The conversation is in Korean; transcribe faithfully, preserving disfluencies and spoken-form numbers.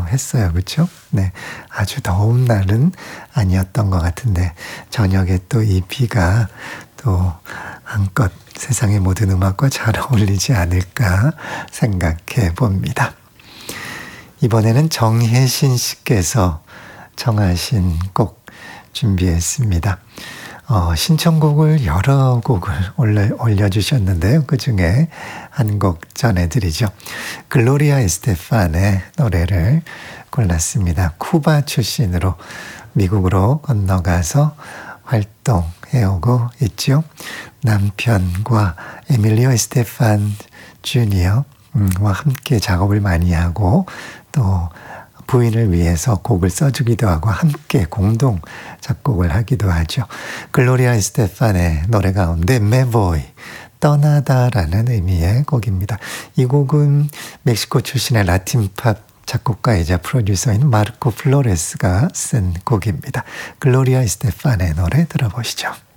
했어요. 그렇죠? 네, 아주 더운 날은 아니었던 것 같은데 저녁에 또 이 비가 또 한껏 세상의 모든 음악과 잘 어울리지 않을까 생각해 봅니다. 이번에는 정혜신 씨께서 청하신 곡 준비했습니다. 어, 신청곡을 여러 곡을 올려, 올려주셨는데요. 그 중에 한 곡 전해드리죠. 글로리아 에스테판의 노래를 골랐습니다. 쿠바 출신으로 미국으로 건너가서 활동해오고 있죠. 남편과 에밀리오 에스테판 주니어와 함께 작업을 많이 하고 또 부인을 위해서 곡을 써주기도 하고 함께 공동 작곡을 하기도 하죠. 글로리아 에스테판의 노래 가운데 메보이, 떠나다라는 의미의 곡입니다. 이 곡은 멕시코 출신의 라틴팝 작곡가이자 프로듀서인 마르코 플로레스가 쓴 곡입니다. 글로리아 에스테판의 노래 들어보시죠.